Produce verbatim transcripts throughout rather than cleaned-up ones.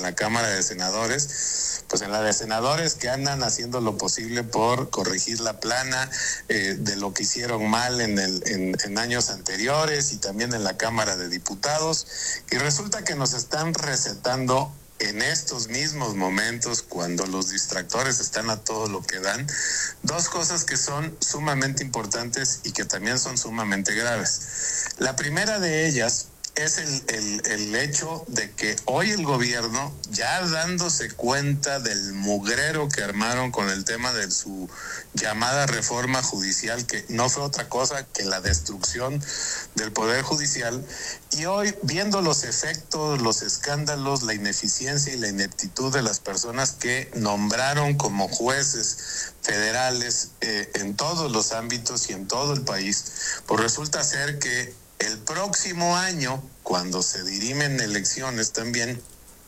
la Cámara de Senadores, pues en la de Senadores que andan haciendo lo posible por corregir la plana eh, de lo que hicieron mal en, el, en, en años anteriores, y también en la Cámara de Diputados, y resulta que nos están recetando en estos mismos momentos, cuando los distractores están a todo lo que dan, dos cosas que son sumamente importantes y que también son sumamente graves. La primera de ellas es el, el, el hecho de que hoy el gobierno, ya dándose cuenta del mugrero que armaron con el tema de su llamada reforma judicial, que no fue otra cosa que la destrucción del Poder Judicial, y hoy viendo los efectos, los escándalos, la ineficiencia y la ineptitud de las personas que nombraron como jueces federales eh, en todos los ámbitos y en todo el país, pues resulta ser que el próximo año, cuando se dirimen elecciones también,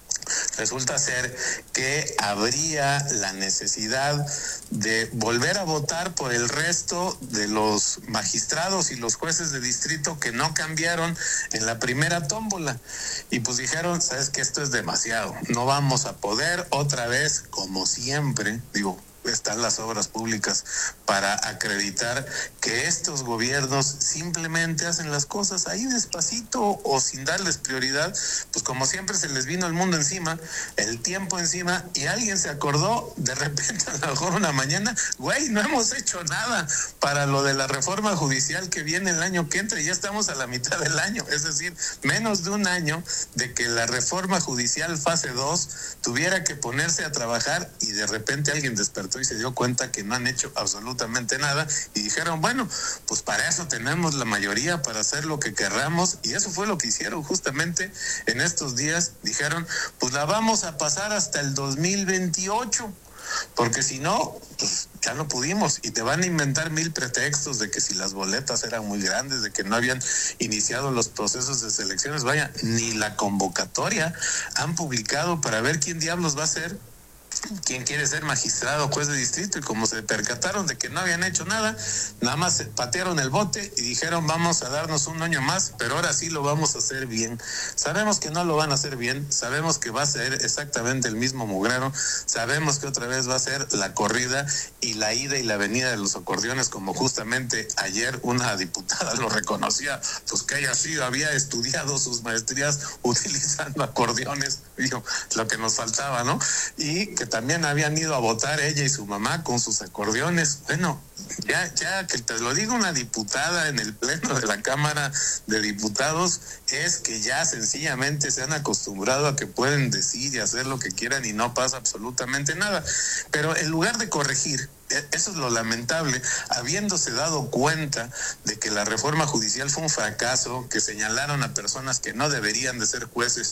resulta ser que habría la necesidad de volver a votar por el resto de los magistrados y los jueces de distrito que no cambiaron en la primera tómbola. Y pues dijeron, sabes que esto es demasiado, no vamos a poder otra vez, como siempre, digo, están las obras públicas para acreditar que estos gobiernos simplemente hacen las cosas ahí despacito o sin darles prioridad, pues como siempre se les vino el mundo encima, el tiempo encima, y alguien se acordó de repente a lo mejor una mañana, güey, no hemos hecho nada para lo de la reforma judicial que viene el año que entra, y ya estamos a la mitad del año, es decir, menos de un año de que la reforma judicial fase dos tuviera que ponerse a trabajar, y de repente alguien despertó y se dio cuenta que no han hecho absolutamente nada, y dijeron, bueno, pues para eso tenemos la mayoría para hacer lo que querramos, y eso fue lo que hicieron justamente en estos días. Dijeron, pues la vamos a pasar hasta el dos mil veintiocho, porque si no, pues ya no pudimos, y te van a inventar mil pretextos de que si las boletas eran muy grandes, de que no habían iniciado los procesos de selecciones. Vaya, ni la convocatoria han publicado para ver quién diablos va a ser, quién quiere ser magistrado o juez de distrito, y como se percataron de que no habían hecho nada, nada más patearon el bote y dijeron, vamos a darnos un año más, pero ahora sí lo vamos a hacer bien. Sabemos que no lo van a hacer bien, sabemos que va a ser exactamente el mismo mugrero, sabemos que otra vez va a ser la corrida y la ida y la venida de los acordeones, como justamente ayer una diputada lo reconocía, pues que ella sí había estudiado sus maestrías utilizando acordeones, dijo, lo que nos faltaba, ¿no? Y que también habían ido a votar ella y su mamá con sus acordeones. Bueno, ya, ya que te lo diga una diputada en el pleno de la Cámara de Diputados, es que ya sencillamente se han acostumbrado a que pueden decir y hacer lo que quieran y no pasa absolutamente nada. Pero en lugar de corregir, eso es lo lamentable, habiéndose dado cuenta de que la reforma judicial fue un fracaso, que señalaron a personas que no deberían de ser jueces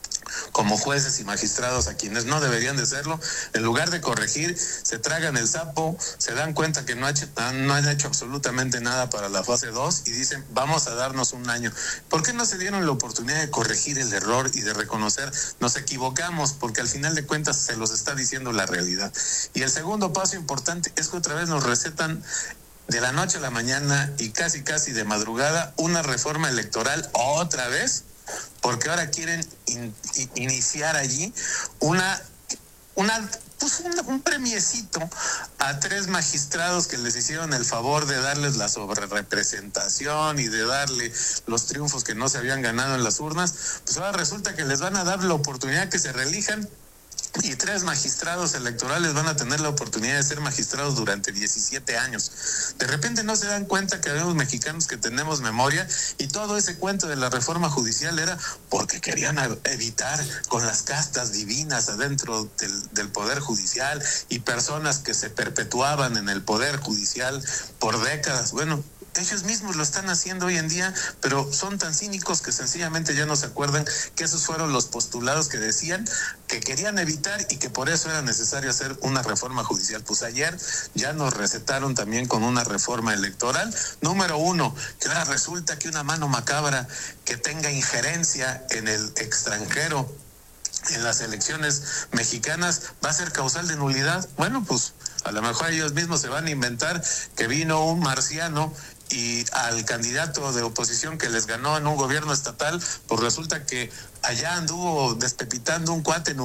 como jueces y magistrados a quienes no deberían de serlo, en lugar de corregir, se tragan el sapo, se dan cuenta que no, ha hecho, no han hecho absolutamente nada para la fase dos y dicen, vamos a darnos un año. ¿Por qué no se dieron la oportunidad de corregir el error y de reconocer, nos equivocamos? Porque al final de cuentas se los está diciendo la realidad. Y el segundo paso importante es que otra vez nos recetan de la noche a la mañana y casi casi de madrugada una reforma electoral otra vez, porque ahora quieren in, in, iniciar allí una, una pues un, un premiecito a tres magistrados que les hicieron el favor de darles la sobrerepresentación y de darle los triunfos que no se habían ganado en las urnas. Pues ahora resulta que les van a dar la oportunidad que se reelijan, y tres magistrados electorales van a tener la oportunidad de ser magistrados durante diecisiete años. De repente no se dan cuenta que habemos mexicanos que tenemos memoria, y todo ese cuento de la reforma judicial era porque querían evitar con las castas divinas adentro del, del Poder Judicial y personas que se perpetuaban en el Poder Judicial por décadas. Bueno, ellos mismos lo están haciendo hoy en día, pero son tan cínicos que sencillamente ya no se acuerdan que esos fueron los postulados que decían que querían evitar y que por eso era necesario hacer una reforma judicial. Pues ayer ya nos recetaron también con una reforma electoral. Número uno, que ahora resulta que una mano macabra que tenga injerencia en el extranjero en las elecciones mexicanas va a ser causal de nulidad. Bueno, pues a lo mejor ellos mismos se van a inventar que vino un marciano y al candidato de oposición que les ganó en un gobierno estatal, pues resulta que allá anduvo despepitando un cuate en